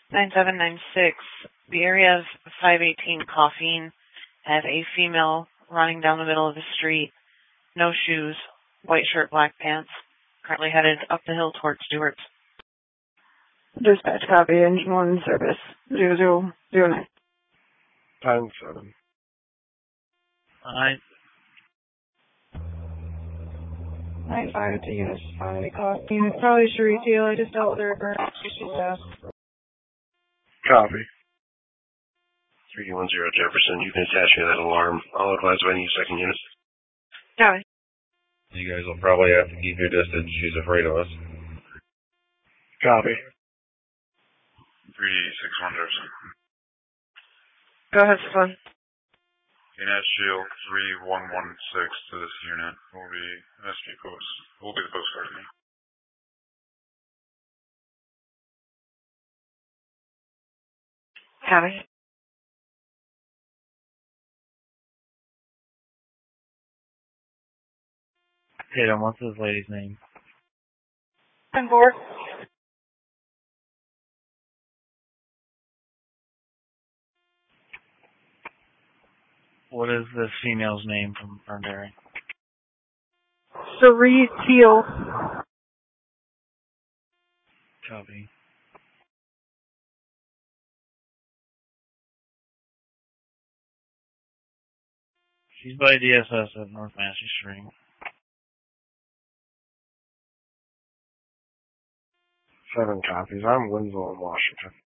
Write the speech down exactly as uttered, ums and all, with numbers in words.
nine seven nine six, the area of five eighteen Coffeen had a female running down the middle of the street, no shoes, white shirt, black pants, currently headed up the hill towards Stewart's. Dispatch copy, engine one service, zero zero zero nine. Time seven. Alright. nine five to unit five Coffeen. Probably Sharito, I just dealt with her current staff. Copy. three one zero Jefferson, you can attach me to that alarm. I'll advise of any second unit. Copy. You guys will probably have to keep your distance. She's afraid of us. Copy. three six one Jefferson. Go ahead, Swan. Unit Shield three one one six to this unit will be S P post. Will be the post guard. Copy. Tatum, what's this lady's name? ten four. What is this female's name from burned area? Cherie Teal. Copy. She's by D S S at North Massey Street. Seven copies. I'm Winslow in Washington.